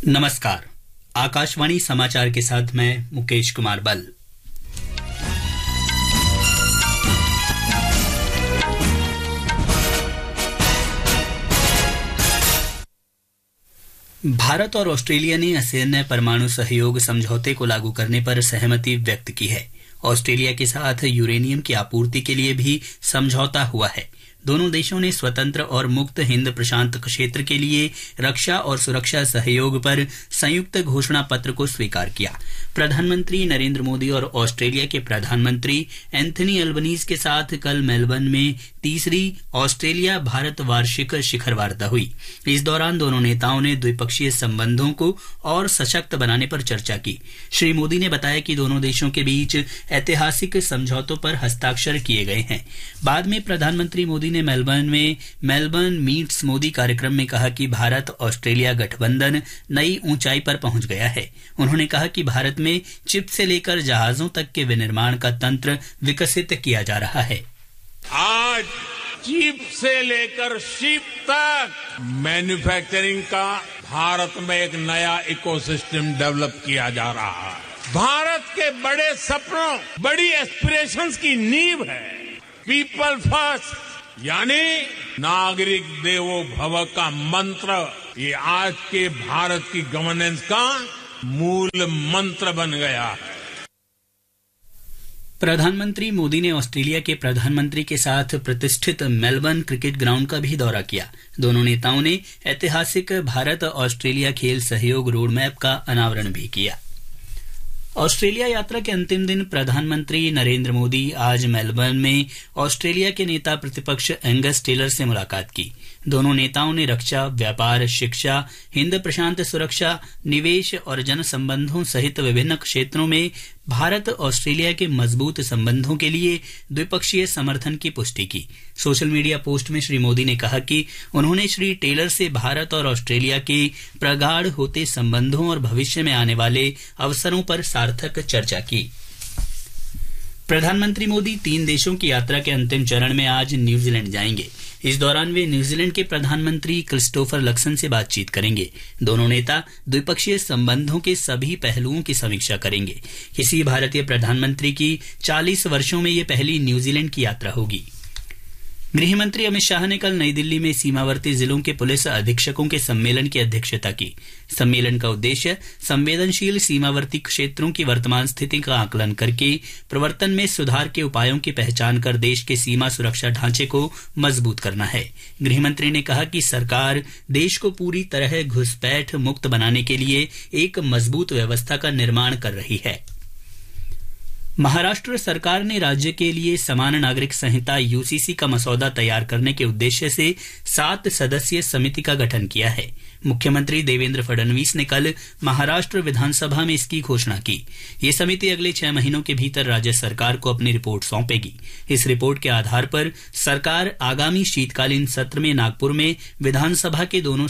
नमस्कार। आकाशवाणी समाचार के साथ मैं मुकेश कुमार बल। भारत और ऑस्ट्रेलिया ने असैन्य परमाणु सहयोग समझौते को लागू करने पर सहमति व्यक्त की है। ऑस्ट्रेलिया के साथ यूरेनियम की आपूर्ति के लिए भी समझौता हुआ है। दोनों देशों ने स्वतंत्र और मुक्त हिंद प्रशांत क्षेत्र के लिए रक्षा और सुरक्षा सहयोग पर संयुक्त घोषणा पत्र को स्वीकार किया। प्रधानमंत्री नरेंद्र मोदी और ऑस्ट्रेलिया के प्रधानमंत्री एंथनी अल्बनीज के साथ कल मेलबर्न में तीसरी ऑस्ट्रेलिया भारत वार्षिक शिखर वार्ता हुई। इस दौरान दोनों नेताओं ने द्विपक्षीय संबंधों को और सशक्त बनाने पर चर्चा की। श्री मोदी ने बताया कि दोनों देशों के बीच ऐतिहासिक समझौतों पर हस्ताक्षर किए गए हैं। बाद में प्रधानमंत्री मोदी ने मेलबर्न में मेलबर्न मीट्स मोदी कार्यक्रम में कहा कि भारत ऑस्ट्रेलिया गठबंधन नई ऊंचाई पर पहुंच गया है। उन्होंने कहा कि भारत में चिप से लेकर जहाजों तक के विनिर्माण का तंत्र विकसित किया जा रहा है। आज चिप से लेकर शिप तक मैन्युफैक्चरिंग का भारत में एक नया इकोसिस्टम डेवलप किया जा रहा है। भारत के बड़े सपनों, बड़ी एस्पिरेशंस की नींव है पीपल फर्स्ट, यानी नागरिक देवो भव का मंत्र। ये आज के भारत की गवर्नेंस का मूल मंत्र बन गया है। प्रधानमंत्री मोदी ने ऑस्ट्रेलिया के प्रधानमंत्री के साथ प्रतिष्ठित मेलबर्न क्रिकेट ग्राउंड का भी दौरा किया। दोनों नेताओं ने ऐतिहासिक भारत ऑस्ट्रेलिया खेल सहयोग रोडमैप का अनावरण भी किया। ऑस्ट्रेलिया यात्रा के अंतिम दिन प्रधानमंत्री नरेंद्र मोदी आज मेलबर्न में ऑस्ट्रेलिया के नेता प्रतिपक्ष एंगस टेलर से मुलाकात की। दोनों नेताओं ने रक्षा, व्यापार, शिक्षा, हिंद प्रशांत सुरक्षा, निवेश और जन संबंधों सहित विभिन्न क्षेत्रों में भारत ऑस्ट्रेलिया के मजबूत संबंधों के लिए द्विपक्षीय समर्थन की पुष्टि की। सोशल मीडिया पोस्ट में श्री मोदी ने कहा कि उन्होंने श्री टेलर से भारत और ऑस्ट्रेलिया के प्रगाढ़ होते संबंधों और भविष्य में आने वाले अवसरों पर सार्थक चर्चा की। प्रधानमंत्री मोदी 3 देशों की यात्रा के अंतिम चरण में आज न्यूजीलैंड जाएंगे। इस दौरान वे न्यूजीलैंड के प्रधानमंत्री क्रिस्टोफर लक्सन से बातचीत करेंगे। दोनों नेता द्विपक्षीय संबंधों के सभी पहलुओं की समीक्षा करेंगे। किसी भारतीय प्रधानमंत्री की 40 वर्षों में ये पहली न्यूजीलैंड की यात्रा होगी। गृहमंत्री अमित शाह ने कल नई दिल्ली में सीमावर्ती जिलों के पुलिस अधीक्षकों के सम्मेलन की अध्यक्षता की। सम्मेलन का उद्देश्य संवेदनशील सीमावर्ती क्षेत्रों की वर्तमान स्थिति का आकलन करके प्रवर्तन में सुधार के उपायों की पहचान कर देश के सीमा सुरक्षा ढांचे को मजबूत करना है। गृहमंत्री ने कहा कि सरकार देश को पूरी तरह घुसपैठ मुक्त बनाने के लिए एक मजबूत व्यवस्था का निर्माण कर रही है। महाराष्ट्र सरकार ने राज्य के लिए समान नागरिक संहिता यूसीसी का मसौदा तैयार करने के उद्देश्य से 7 सदस्यीय समिति का गठन किया है। मुख्यमंत्री देवेंद्र फडणवीस ने कल महाराष्ट्र विधानसभा में इसकी घोषणा की। ये समिति अगले 6 महीनों के भीतर राज्य सरकार को अपनी रिपोर्ट सौंपेगी। इस रिपोर्ट के आधार पर सरकार आगामी शीतकालीन सत्र में नागपुर में विधानसभा के दोनों